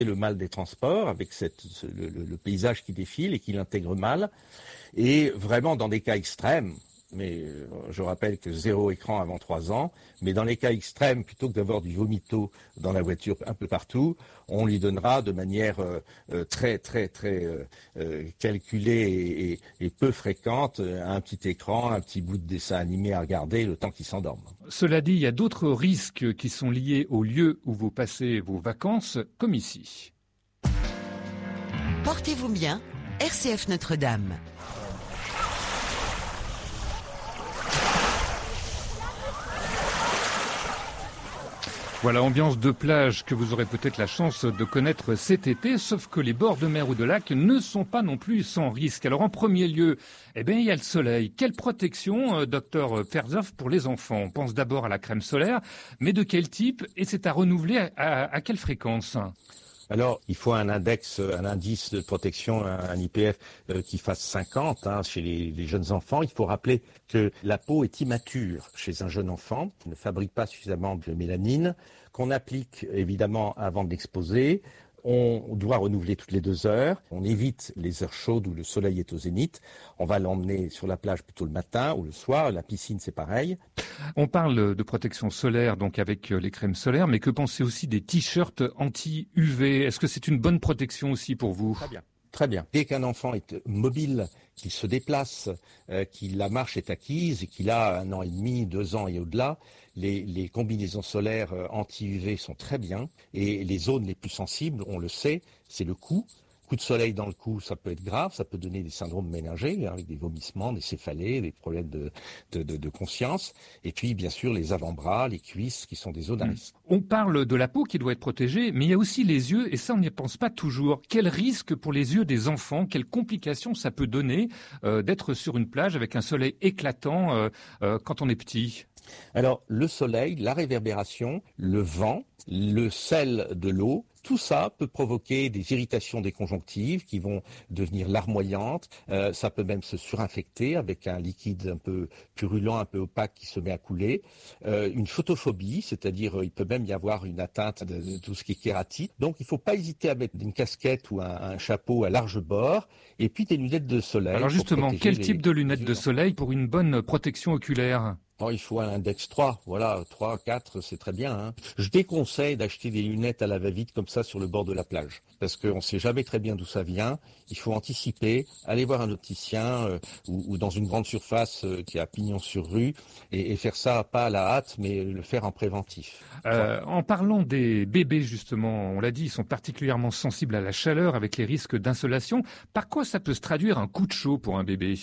le mal des transports avec le paysage qui défile et qui l'intègre mal. Et vraiment dans des cas extrêmes, mais je rappelle que 0 écran avant 3 ans, mais dans les cas extrêmes, plutôt que d'avoir du vomito dans la voiture un peu partout, on lui donnera de manière très calculée et peu fréquente un petit écran, un petit bout de dessin animé à regarder le temps qu'il s'endorme. Cela dit, il y a d'autres risques qui sont liés au lieu où vous passez vos vacances, comme ici. Portez-vous bien, RCF Notre-Dame. Voilà, ambiance de plage que vous aurez peut-être la chance de connaître cet été, sauf que les bords de mer ou de lac ne sont pas non plus sans risque. Alors en premier lieu, il y a le soleil. Quelle protection, docteur Perzoff, pour les enfants? On pense d'abord à la crème solaire, mais de quel type? Et c'est à renouveler à quelle fréquence? Alors, il faut un indice de protection, un IPF qui fasse 50 chez les jeunes enfants. Il faut rappeler que la peau est immature chez un jeune enfant, qui ne fabrique pas suffisamment de mélanine, qu'on applique évidemment avant de l'exposer. On doit renouveler toutes les 2 heures. On évite les heures chaudes où le soleil est au zénith. On va l'emmener sur la plage plutôt le matin ou le soir. La piscine, c'est pareil. On parle de protection solaire, donc avec les crèmes solaires, mais que pensez aussi des t-shirts anti-UV? Est-ce que c'est une bonne protection aussi pour vous? Très bien. Très bien. Dès qu'un enfant est mobile, qu'il se déplace, qu'il la marche est acquise et qu'il a 1 an et demi, 2 ans et au-delà, les combinaisons solaires anti-UV sont très bien. Et les zones les plus sensibles, on le sait, c'est le cou. Coup de soleil dans le cou, ça peut être grave, ça peut donner des syndromes méningés, avec des vomissements, des céphalées, des problèmes de conscience. Et puis, bien sûr, les avant-bras, les cuisses, qui sont des zones à risque. On parle de la peau qui doit être protégée, mais il y a aussi les yeux, et ça, on n'y pense pas toujours. Quel risque pour les yeux des enfants? Quelles complications ça peut donner d'être sur une plage avec un soleil éclatant quand on est petit? Alors, le soleil, la réverbération, le vent, le sel de l'eau, tout ça peut provoquer des irritations des conjonctives qui vont devenir larmoyantes. Ça peut même se surinfecter avec un liquide un peu purulent, un peu opaque qui se met à couler. Une photophobie, c'est-à-dire il peut même y avoir une atteinte de tout ce qui est kératite. Donc il ne faut pas hésiter à mettre une casquette ou un chapeau à large bord et puis des lunettes de soleil. Alors justement, quel type de lunettes de soleil pour une bonne protection oculaire? Il faut un index 3, voilà, 3, 4, c'est très bien. Je déconseille d'acheter des lunettes à la va-vite comme ça sur le bord de la plage, parce qu'on ne sait jamais très bien d'où ça vient. Il faut anticiper, aller voir un opticien ou dans une grande surface qui a pignon sur rue et faire ça pas à la hâte, mais le faire en préventif. En parlant des bébés, justement, on l'a dit, ils sont particulièrement sensibles à la chaleur avec les risques d'insolation. Par quoi ça peut se traduire un coup de chaud pour un bébé?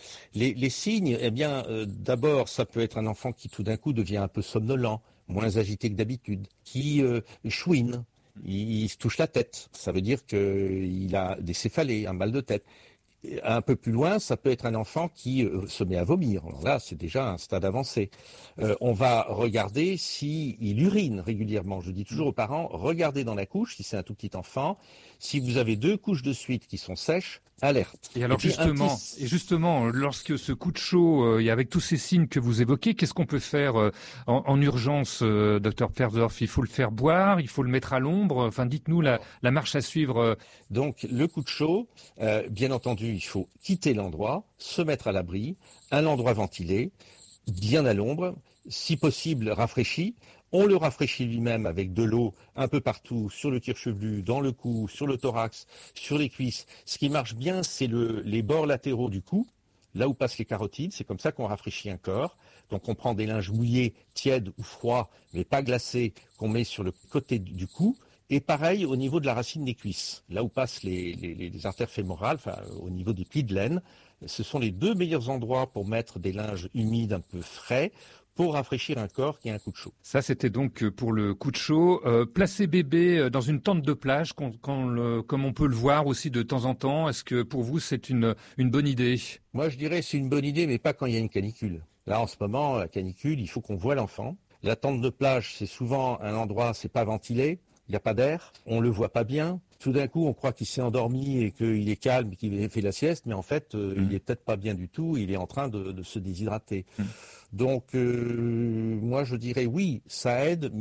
Les signes, d'abord, ça peut être un enfant qui tout d'un coup devient un peu somnolent, moins agité que d'habitude, qui chouine, il se touche la tête. Ça veut dire qu'il a des céphalées, un mal de tête. Un peu plus loin, ça peut être un enfant qui se met à vomir. Alors là, c'est déjà un stade avancé. On va regarder s'il urine régulièrement. Je dis toujours aux parents, regardez dans la couche, si c'est un tout petit enfant. Si vous avez 2 couches de suite qui sont sèches, alerte. Et alors justement, lorsque ce coup de chaud, et avec tous ces signes que vous évoquez, qu'est-ce qu'on peut faire en urgence, docteur Perzoff? Il faut le faire boire, il faut le mettre à l'ombre. Enfin, dites-nous la marche à suivre. Donc, le coup de chaud, bien entendu, il faut quitter l'endroit, se mettre à l'abri, un endroit ventilé, bien à l'ombre, si possible rafraîchi. On le rafraîchit lui-même avec de l'eau un peu partout, sur le cuir chevelu, dans le cou, sur le thorax, sur les cuisses. Ce qui marche bien, c'est les bords latéraux du cou, là où passent les carotides. C'est comme ça qu'on rafraîchit un corps. Donc on prend des linges mouillés, tièdes ou froids, mais pas glacés, qu'on met sur le côté du cou. Et pareil au niveau de la racine des cuisses, là où passent les artères fémorales, enfin au niveau des plis de laine. Ce sont les 2 meilleurs endroits pour mettre des linges humides un peu frais, pour rafraîchir un corps qui a un coup de chaud. Ça, c'était donc pour le coup de chaud. Placer bébé dans une tente de plage, comme on peut le voir aussi de temps en temps, est-ce que pour vous, c'est une bonne idée? Moi, je dirais c'est une bonne idée, mais pas quand il y a une canicule. Là, en ce moment, la canicule, il faut qu'on voie l'enfant. La tente de plage, c'est souvent un endroit, c'est pas ventilé, il n'y a pas d'air, on le voit pas bien. Tout d'un coup, on croit qu'il s'est endormi et qu'il est calme et qu'il a fait la sieste, mais en fait, il est peut-être pas bien du tout, il est en train de se déshydrater. Donc, moi, je dirais oui, ça aide, mais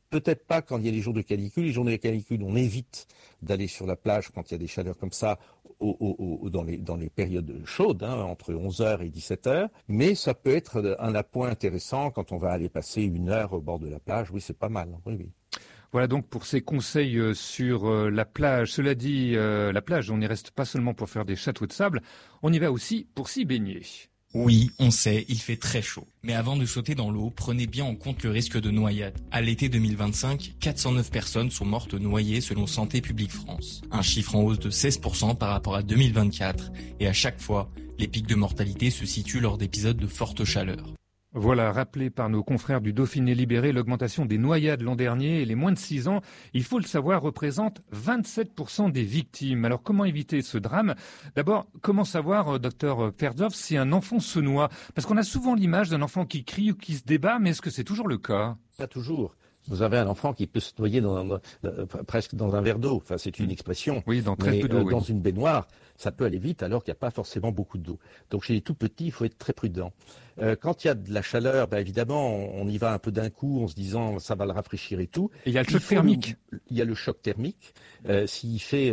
Peut-être pas quand il y a les jours de canicule. Les jours de canicule, on évite d'aller sur la plage quand il y a des chaleurs comme ça dans les périodes chaudes, entre 11h et 17h. Mais ça peut être un appoint intéressant quand on va aller passer 1 heure au bord de la plage. Oui, c'est pas mal. Oui. Voilà donc pour ces conseils sur la plage. Cela dit, la plage, on n'y reste pas seulement pour faire des châteaux de sable, on y va aussi pour s'y baigner. Oui, on sait, il fait très chaud. Mais avant de sauter dans l'eau, prenez bien en compte le risque de noyade. À l'été 2025, 409 personnes sont mortes noyées selon Santé publique France. Un chiffre en hausse de 16% par rapport à 2024. Et à chaque fois, les pics de mortalité se situent lors d'épisodes de forte chaleur. Voilà, rappelé par nos confrères du Dauphiné Libéré, l'augmentation des noyades l'an dernier et les moins de 6 ans, il faut le savoir, représente 27% des victimes. Alors comment éviter ce drame ? D'abord, comment savoir, docteur Perdorf, si un enfant se noie ? Parce qu'on a souvent l'image d'un enfant qui crie ou qui se débat, mais est-ce que c'est toujours le cas ? Pas toujours. Vous avez un enfant qui peut se noyer presque dans un verre d'eau. Enfin, c'est une expression. Oui, dans très peu d'eau. Dans une baignoire, ça peut aller vite alors qu'il n'y a pas forcément beaucoup d'eau. Donc chez les tout petits, il faut être très prudent. Quand il y a de la chaleur, évidemment, on y va un peu d'un coup en se disant ça va le rafraîchir et tout. Et il y a le choc thermique. Il y a le choc thermique. S'il fait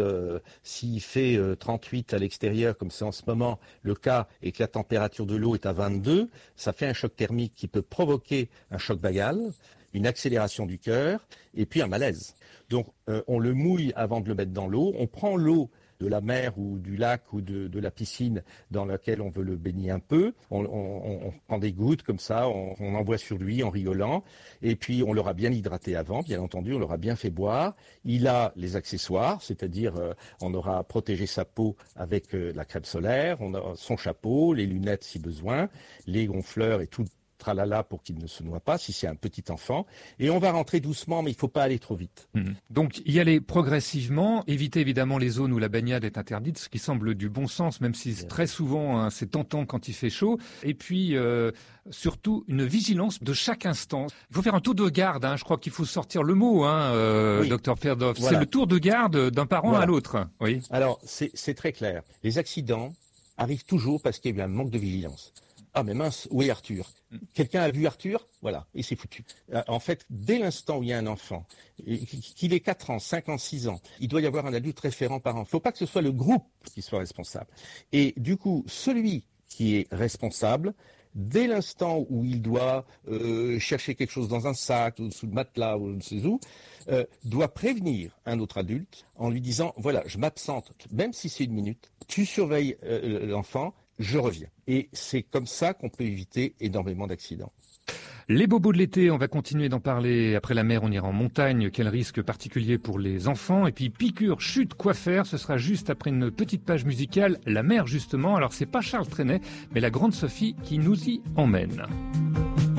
38 à l'extérieur, comme c'est en ce moment le cas, et que la température de l'eau est à 22, ça fait un choc thermique qui peut provoquer un choc vagal, une accélération du cœur et puis un malaise. Donc on le mouille avant de le mettre dans l'eau, on prend l'eau de la mer ou du lac ou de la piscine dans laquelle on veut le baigner un peu, on prend des gouttes comme ça, on envoie sur lui en rigolant et puis on l'aura bien hydraté avant, bien entendu, on l'aura bien fait boire. Il a les accessoires, c'est-à-dire on aura protégé sa peau avec la crème solaire, on a son chapeau, les lunettes si besoin, les gonfleurs et tout tralala pour qu'il ne se noie pas si c'est un petit enfant. Et on va rentrer doucement, mais il ne faut pas aller trop vite. Donc y aller progressivement, éviter évidemment les zones où la baignade est interdite, ce qui semble du bon sens, même si très souvent c'est tentant quand il fait chaud. Et puis surtout une vigilance de chaque instant. Il faut faire un tour de garde, je crois qu'il faut sortir le mot, oui. Dr Perdorf. Voilà. C'est le tour de garde d'un parent à l'autre. Oui. Alors c'est très clair. Les accidents arrivent toujours parce qu'il y a eu un manque de vigilance. Ah mais mince, où est Arthur ? Quelqu'un a vu Arthur ? Voilà, et c'est foutu. En fait, dès l'instant où il y a un enfant, qu'il ait 4 ans, 5 ans, 6 ans, il doit y avoir un adulte référent parent. Il ne faut pas que ce soit le groupe qui soit responsable. Et du coup, celui qui est responsable, dès l'instant où il doit chercher quelque chose dans un sac, ou sous le matelas, ou je ne sais où, doit prévenir un autre adulte en lui disant, voilà, je m'absente, même si c'est 1 minute, tu surveilles l'enfant, je reviens. Et c'est comme ça qu'on peut éviter énormément d'accidents. Les bobos de l'été, on va continuer d'en parler. Après la mer, on ira en montagne. Quel risque particulier pour les enfants. Et puis piqûre, chute, quoi faire ? Ce sera juste après une petite page musicale. La mer, justement. Alors, c'est pas Charles Trenet, mais la grande Sophie qui nous y emmène.